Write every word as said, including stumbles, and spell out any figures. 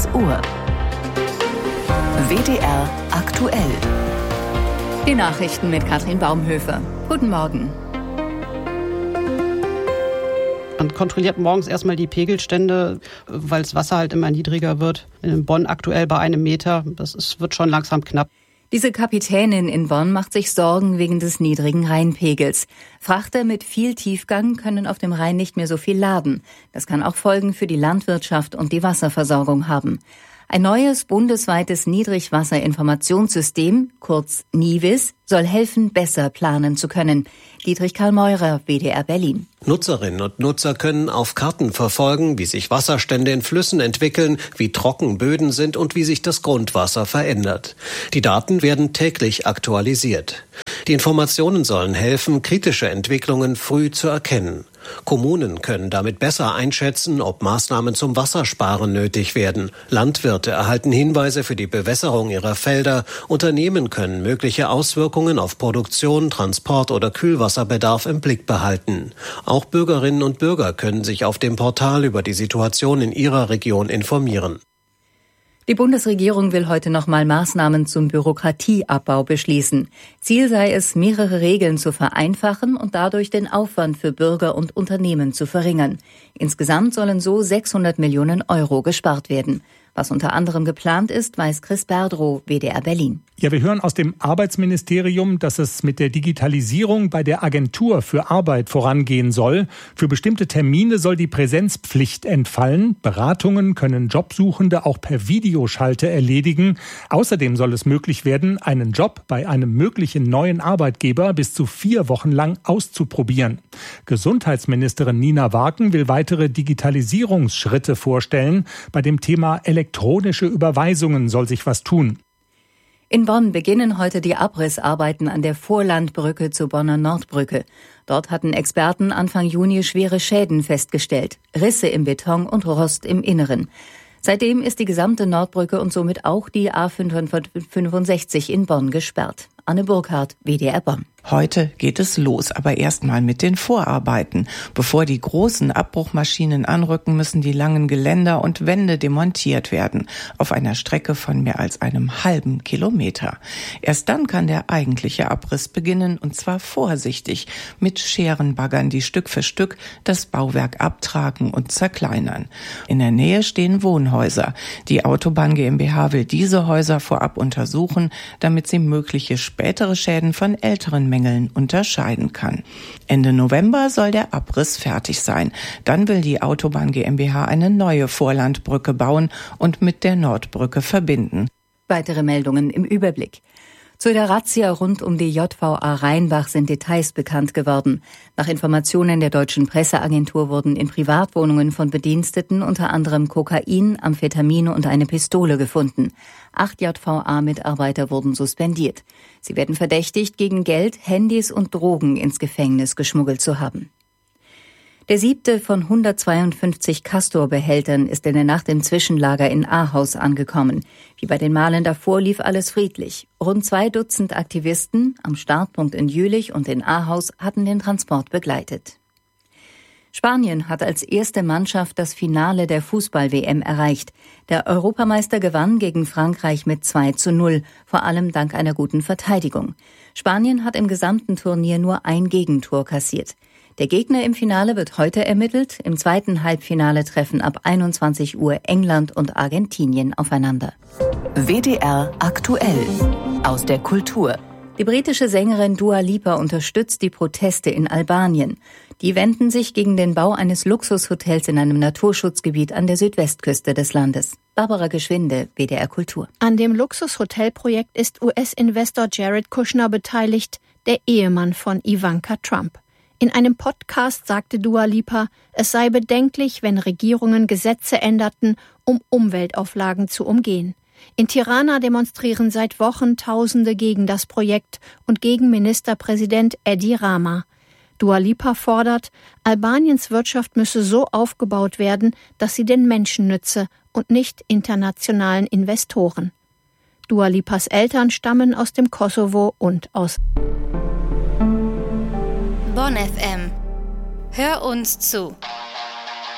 Uhr. W D R aktuell. Die Nachrichten mit Katrin Baumhöfer. Guten Morgen. Man kontrolliert morgens erstmal die Pegelstände, weil das Wasser halt immer niedriger wird. In Bonn aktuell bei einem Meter. Das ist, wird schon langsam knapp. Diese Kapitänin in Bonn macht sich Sorgen wegen des niedrigen Rheinpegels. Frachter mit viel Tiefgang können auf dem Rhein nicht mehr so viel laden. Das kann auch Folgen für die Landwirtschaft und die Wasserversorgung haben. Ein neues bundesweites Niedrigwasserinformationssystem, kurz NIWIS, soll helfen, besser planen zu können. Dietrich Karl Meurer, W D R Berlin. Nutzerinnen und Nutzer können auf Karten verfolgen, wie sich Wasserstände in Flüssen entwickeln, wie trocken Böden sind und wie sich das Grundwasser verändert. Die Daten werden täglich aktualisiert. Die Informationen sollen helfen, kritische Entwicklungen früh zu erkennen. Kommunen können damit besser einschätzen, ob Maßnahmen zum Wassersparen nötig werden. Landwirte erhalten Hinweise für die Bewässerung ihrer Felder. Unternehmen können mögliche Auswirkungen auf Produktion, Transport oder Kühlwasserbedarf im Blick behalten. Auch Bürgerinnen und Bürger können sich auf dem Portal über die Situation in ihrer Region informieren. Die Bundesregierung will heute nochmal Maßnahmen zum Bürokratieabbau beschließen. Ziel sei es, mehrere Regeln zu vereinfachen und dadurch den Aufwand für Bürger und Unternehmen zu verringern. Insgesamt sollen so sechshundert Millionen Euro gespart werden. Was unter anderem geplant ist, weiß Chris Berdrow, W D R Berlin. Ja, wir hören aus dem Arbeitsministerium, dass es mit der Digitalisierung bei der Agentur für Arbeit vorangehen soll. Für bestimmte Termine soll die Präsenzpflicht entfallen. Beratungen können Jobsuchende auch per Videoschalte erledigen. Außerdem soll es möglich werden, einen Job bei einem möglichen neuen Arbeitgeber bis zu vier Wochen lang auszuprobieren. Gesundheitsministerin Nina Waken will weitere Digitalisierungsschritte vorstellen. Bei dem Thema elektronische Überweisungen soll sich was tun. In Bonn beginnen heute die Abrissarbeiten an der Vorlandbrücke zur Bonner Nordbrücke. Dort hatten Experten Anfang Juni schwere Schäden festgestellt, Risse im Beton und Rost im Inneren. Seitdem ist die gesamte Nordbrücke und somit auch die A fünfhundertfünfundsechzig in Bonn gesperrt. Anne Burkhardt, W D R Bonn. Heute geht es los, aber erstmal mit den Vorarbeiten. Bevor die großen Abbruchmaschinen anrücken, müssen die langen Geländer und Wände demontiert werden. Auf einer Strecke von mehr als einem halben Kilometer. Erst dann kann der eigentliche Abriss beginnen, und zwar vorsichtig, mit Scherenbaggern, die Stück für Stück das Bauwerk abtragen und zerkleinern. In der Nähe stehen Wohnhäuser. Die Autobahn GmbH will diese Häuser vorab untersuchen, damit sie mögliche spätere Schäden von älteren Mängeln unterscheiden kann. Ende November soll der Abriss fertig sein. Dann will die Autobahn GmbH eine neue Vorlandbrücke bauen und mit der Nordbrücke verbinden. Weitere Meldungen im Überblick. Zu der Razzia rund um die J V A Rheinbach sind Details bekannt geworden. Nach Informationen der deutschen Presseagentur wurden in Privatwohnungen von Bediensteten unter anderem Kokain, Amphetamine und eine Pistole gefunden. Acht J V A-Mitarbeiter wurden suspendiert. Sie werden verdächtigt, gegen Geld, Handys und Drogen ins Gefängnis geschmuggelt zu haben. Der siebte von hundertzweiundfünfzig Castor-Behältern ist in der Nacht im Zwischenlager in Ahaus angekommen. Wie bei den Malen davor lief alles friedlich. Rund zwei Dutzend Aktivisten am Startpunkt in Jülich und in Ahaus hatten den Transport begleitet. Spanien hat als erste Mannschaft das Finale der Fußball-W M erreicht. Der Europameister gewann gegen Frankreich mit zwei zu null, vor allem dank einer guten Verteidigung. Spanien hat im gesamten Turnier nur ein Gegentor kassiert. Der Gegner im Finale wird heute ermittelt. Im zweiten Halbfinale treffen ab einundzwanzig Uhr England und Argentinien aufeinander. W D R aktuell aus der Kultur. Die britische Sängerin Dua Lipa unterstützt die Proteste in Albanien. Die wenden sich gegen den Bau eines Luxushotels in einem Naturschutzgebiet an der Südwestküste des Landes. Barbara Geschwinde, W D R Kultur. An dem Luxushotelprojekt ist U S-Investor Jared Kushner beteiligt, der Ehemann von Ivanka Trump. In einem Podcast sagte Dua Lipa, es sei bedenklich, wenn Regierungen Gesetze änderten, um Umweltauflagen zu umgehen. In Tirana demonstrieren seit Wochen Tausende gegen das Projekt und gegen Ministerpräsident Edi Rama. Dua Lipa fordert, Albaniens Wirtschaft müsse so aufgebaut werden, dass sie den Menschen nütze und nicht internationalen Investoren. Dua Lipas Eltern stammen aus dem Kosovo und aus Bonn F M. Hör uns zu.